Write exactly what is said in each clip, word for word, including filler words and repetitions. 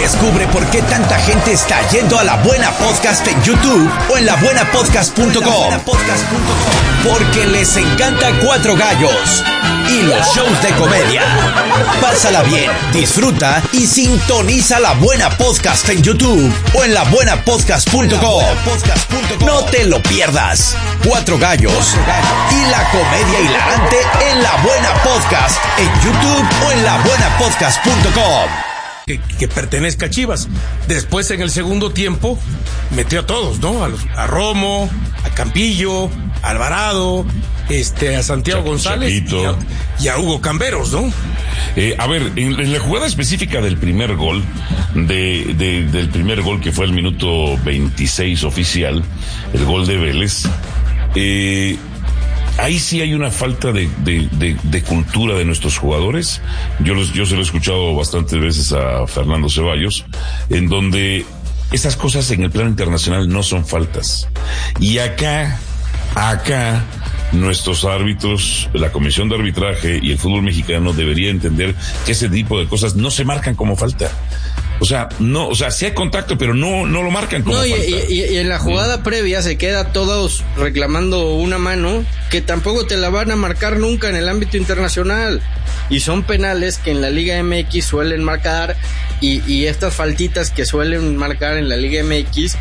Descubre por qué tanta gente está yendo a La Buena Podcast en YouTube o en la buena podcast punto com. Porque les encanta Cuatro Gallos y los shows de comedia. Pásala bien, disfruta y sintoniza La Buena Podcast en YouTube o en la buena podcast punto com. No te lo pierdas. Cuatro Gallos y la comedia hilarante en La Buena Podcast en YouTube o en la buena podcast punto com. Que, que pertenezca a Chivas. Después, en el segundo tiempo, metió a todos, ¿no? A, los, a Romo, a Campillo, a Alvarado, este, a Santiago Ch- González y a, y a Hugo Camberos, ¿no? Eh, a ver, en, en la jugada específica del primer gol, de, de, del primer gol que fue el minuto veintiséis oficial, el gol de Vélez, eh, ahí sí hay una falta de, de, de, de cultura de nuestros jugadores. Yo, los, yo se lo he escuchado bastantes veces a Fernando Ceballos, en donde esas cosas en el plano internacional no son faltas. Y acá, acá, nuestros árbitros, la comisión de arbitraje y el fútbol mexicano debería entender que ese tipo de cosas no se marcan como falta. O sea, no, o sea, sí hay contacto, pero no, no lo marcan como no, y, falta. Y, y, y en la jugada mm. previa se queda todos reclamando una mano que tampoco te la van a marcar nunca en el ámbito internacional. Y son penales que en la Liga M X suelen marcar y, y estas faltitas que suelen marcar en la Liga M X.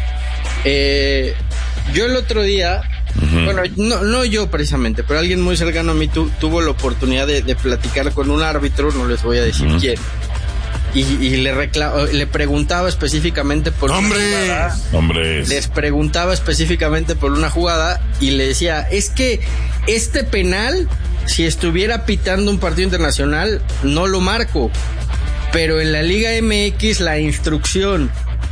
Eh, yo el otro día, uh-huh. bueno, no, no yo precisamente, pero alguien muy cercano a mí tu, tuvo la oportunidad de, de platicar con un árbitro, no les voy a decir uh-huh. quién. Y, y le recla- le preguntaba específicamente por ¡Hombre! una jugada. ¡Hombre! Les preguntaba específicamente por una jugada y le decía, es que este penal, si estuviera pitando un partido internacional, no lo marco. Pero en la Liga M X la instrucción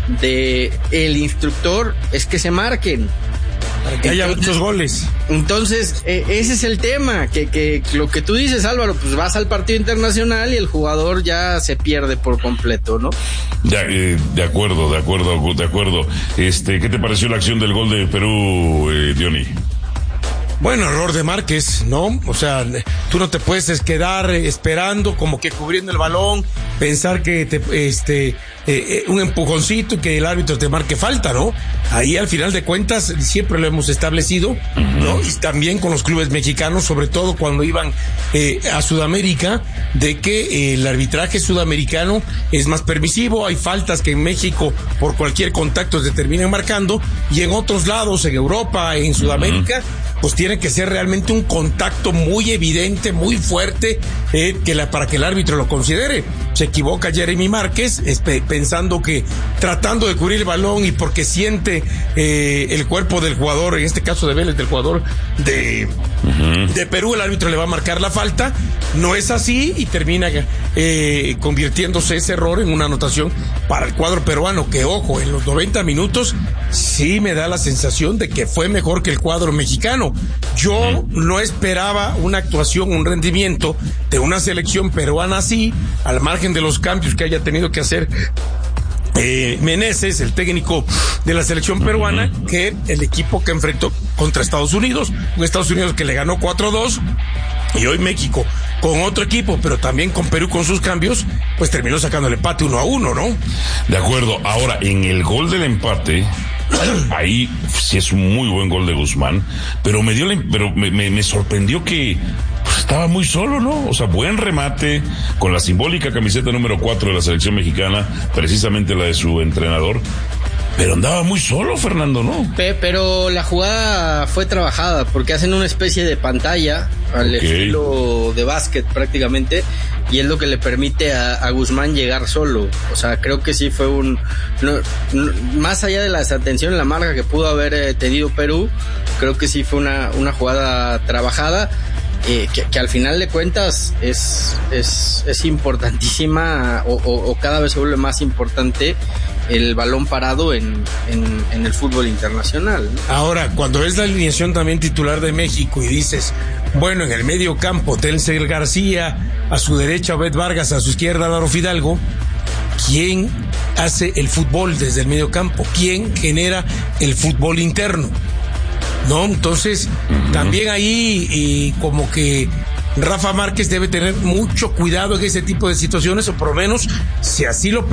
de el instructor es que se marquen. Para que haya muchos goles. Entonces, eh, ese es el tema, que, que lo que tú dices, Álvaro, pues vas al partido internacional y el jugador ya se pierde por completo, ¿no? Ya, eh, de acuerdo, de acuerdo, de acuerdo. Este, ¿qué te pareció la acción del gol de Perú, eh, Diony? Bueno, error de Márquez, ¿no? O sea, tú no te puedes quedar esperando, como que cubriendo el balón, pensar que te, este, eh, eh, un empujoncito y que el árbitro te marque falta, ¿no? Ahí al final de cuentas siempre lo hemos establecido, ¿no? Y también con los clubes mexicanos, sobre todo cuando iban eh, a Sudamérica, de que eh, el arbitraje sudamericano es más permisivo, hay faltas que en México por cualquier contacto se terminan marcando, y en otros lados, en Europa, en Sudamérica, uh-huh. pues tiene que ser realmente un contacto muy evidente, muy fuerte, eh, que la, para que el árbitro lo considere. Se equivoca Jeremy Márquez, espe, pensando que tratando de cubrir el balón y porque siente eh, el cuerpo del jugador, en este caso de Vélez, del jugador de, uh-huh. de Perú, el árbitro le va a marcar la falta. No es así y termina eh, convirtiéndose ese error en una anotación para el cuadro peruano, que ojo, en los noventa minutos sí me da la sensación de que fue mejor que el cuadro mexicano. Yo no esperaba una actuación, un rendimiento de una selección peruana así, al margen de los cambios que haya tenido que hacer eh, Meneses, el técnico de la selección peruana, que el equipo que enfrentó contra Estados Unidos, un Estados Unidos que le ganó cuatro a dos, y hoy México con otro equipo, pero también con Perú con sus cambios, pues terminó sacando el empate uno a uno, ¿no? De acuerdo. Ahora, en el gol del empate, ahí sí es un muy buen gol de Guzmán, pero me dio, pero me, me, me sorprendió que pues, estaba muy solo, ¿no? O sea, buen remate con la simbólica camiseta número cuatro de la selección mexicana, precisamente la de su entrenador. Pero andaba muy solo, Fernando, ¿no? Pe- pero la jugada fue trabajada porque hacen una especie de pantalla al okay. estilo de básquet prácticamente, y es lo que le permite a, a Guzmán llegar solo. O sea, creo que sí fue un... No, no, más allá de la desatención en la marca que pudo haber eh, tenido Perú, creo que sí fue una, una jugada trabajada. Eh, que, que al final de cuentas es es, es importantísima o, o, o cada vez se vuelve más importante el balón parado en, en, en el fútbol internacional, ¿no? Ahora, cuando ves la alineación también titular de México y dices, bueno, en el medio campo, Telcel García, a su derecha Obed Vargas, a su izquierda Álvaro Fidalgo, ¿quién hace el fútbol desde el medio campo? ¿Quién genera el fútbol interno? ¿No? Entonces, uh-huh. también ahí y como que Rafa Márquez debe tener mucho cuidado en ese tipo de situaciones, o por lo menos, si así lo